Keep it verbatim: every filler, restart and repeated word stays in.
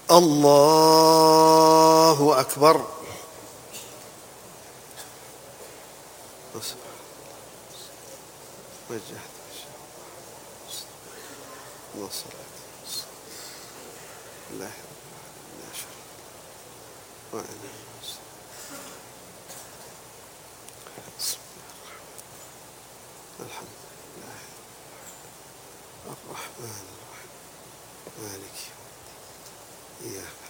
الله أكبر. وجهت والصلاة الله وعلى الحمد لله الرحمن الرحيم مالك يوم الدين إياك